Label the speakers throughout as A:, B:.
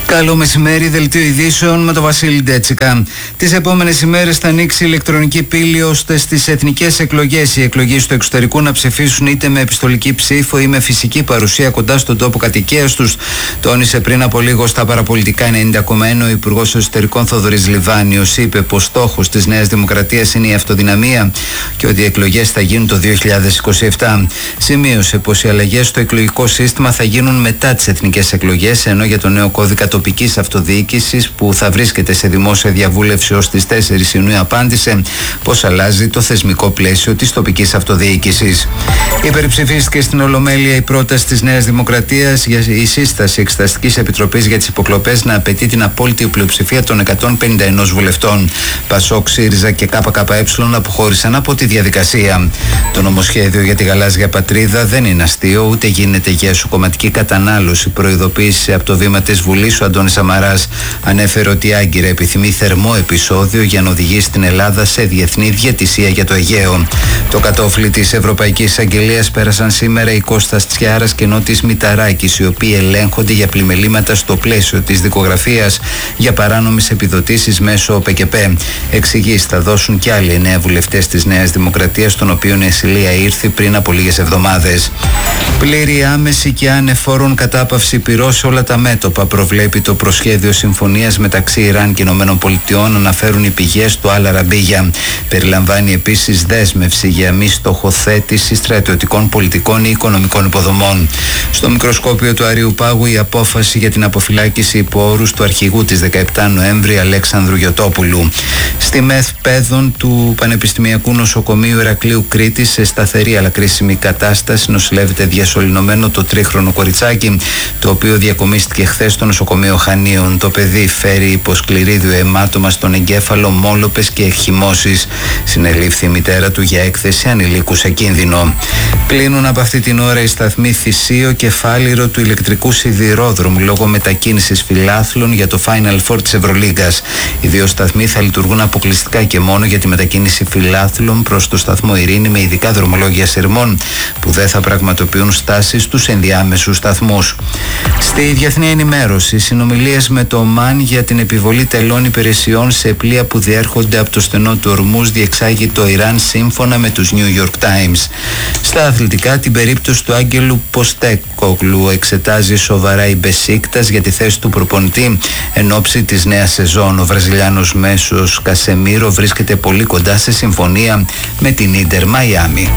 A: Καλό μεσημέρι, δελτίο ειδήσεων με τον Βασίλη Ντέτσικα. Τις επόμενες ημέρες θα ανοίξει η ηλεκτρονική πύλη ώστε στις εθνικές εκλογές οι εκλογείς του εξωτερικού να ψηφίσουν είτε με επιστολική ψήφο ή με φυσική παρουσία κοντά στον τόπο κατοικίας τους. Τόνισε πριν από λίγο στα παραπολιτικά 90,1 ο Υπουργός Εσωτερικών Θοδωρής Λιβάνιος. Είπε πως στόχος της Νέας Δημοκρατίας είναι η αυτοδυναμία και ότι οι εκλογές θα γίνουν το 2027. Σημείωσε πως οι αλλαγές στο εκλογικό σύστημα θα γίνουν μετά τις εθνικές εκλογές, ενώ για το νέο κώδικα τοπικής αυτοδιοίκησης που θα βρίσκεται σε δημόσια διαβούλευση ως τις 4 Ιουνίου απάντησε πως αλλάζει το θεσμικό πλαίσιο της τοπικής αυτοδιοίκησης. Υπερψηφίστηκε στην Ολομέλεια η πρόταση της Νέας Δημοκρατίας για η σύσταση Εξεταστικής Επιτροπής για τις υποκλοπές να απαιτεί την απόλυτη πλειοψηφία των 151 βουλευτών. Πασόκ, ΣΥΡΙΖΑ και ΚΚΕ αποχώρησαν από τη διαδικασία. Το νομοσχέδιο για τη γαλάζια πατρίδα δεν είναι αστείο ούτε γίνεται για εσωκομματική κατανάλωση, προειδοποίησε από το βήμα της Βουλής ο Αντώνης Σαμαράς. Ανέφερε ότι η Άγκυρα επιθυμεί θερμό επεισόδιο για να οδηγήσει την Ελλάδα σε διεθνή διαιτησία για το Αιγαίο. Το κατόφλι της Ευρωπαϊκής Εισαγγελίας πέρασαν σήμερα η Κώστας Τσιάρας και Νότης Μηταράκης, οι οποίοι ελέγχονται για πλημελήματα στο πλαίσιο της δικογραφίας για παράνομες επιδοτήσεις μέσω ΠΚΠ. Εξηγήσεις θα δώσουν και άλλοι 9 βουλευτές της Νέας Δημοκρατίας, των οποίων η ασυλία ήρθε πριν από λίγες εβδομάδες. Πλήρη, άμεση και ανεφόρον κατάπαυση πυρός σε όλα τα μέτωπα προβλέπει το προσχέδιο συμφωνίας μεταξύ Ιράν και ΗΠΑ, αναφέρουν οι πηγές του Αλ Αραμπίγια. Περιλαμβάνει επίσης δέσμευση για μη στοχοθέτηση στρατιωτικών, πολιτικών ή οικονομικών υποδομών. Στο μικροσκόπιο του Αριού Πάγου η απόφαση για την αποφυλάκηση υπό όρους του αρχηγού της 17 Νοέμβρη Αλέξανδρου Γιωτόπουλου. Στη ΜΕΘ Παιδών του Πανεπιστημιακού Νοσοκομείου Ηρακλείου Κρήτης, σε σταθερή αλλά κρίσιμη κατάσταση, νοσηλεύεται διασωληνωμένο το 3χρονο κοριτσάκι, το οποίο διακομίστηκε χθες στο νοσοκομείο Χανίων. Το παιδί φέρει υποσκληρίδιο αιμάτωμα στον εγκέφαλο, μόλοπες και εκχυμώσεις. Συνελήφθη η μητέρα του για έκθεση ανηλίκου σε κίνδυνο. Κλείνουν από αυτή την ώρα οι σταθμοί Θησίο και Φάληρο του ηλεκτρικού σιδηρόδρομου λόγω μετακίνησης φιλάθλων για το Final Four της Ευρωλίγκας. Οι δύο σταθμοί θα λειτουργούν αποκλειστικά και μόνο για τη μετακίνηση φιλάθλων προς το σταθμό Ειρήνη με ειδικά δρομολόγια σειρμών που δεν θα πραγματοποιούν στάσεις στους ενδιάμεσους σταθμούς. Στη διεθνή ενημέρωση, συνομιλίες με το Ομάν για την επιβολή τελών υπηρεσιών σε πλοία που διέρχονται από το στενό του Ορμούζ διεξάγει το Ιράν σύμφωνα με τους New York Times. Στα αθλητικά, την περίπτωση του Άγγελου Ποστέκογλου εξετάζει σοβαρά η Μπεσίκτας για τη θέση του προπονητή εν ώψη της νέας σεζόν. Ο Βραζιλιάνος μέσος Κασεμίρο βρίσκεται πολύ κοντά σε συμφωνία με την Ίντερ Μαϊάμι.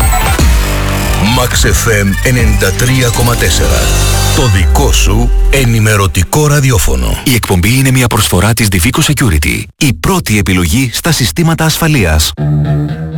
B: Max FM 93,4. Το δικό σου ενημερωτικό ραδιόφωνο.
C: Η εκπομπή είναι μια προσφορά της Divico Security, η πρώτη επιλογή στα συστήματα ασφαλείας.